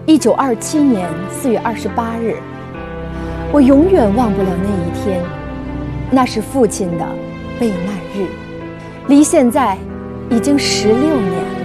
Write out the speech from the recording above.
1927年4月28日，我永远忘不了那一天，那是父亲的备难日，离现在已经16年了。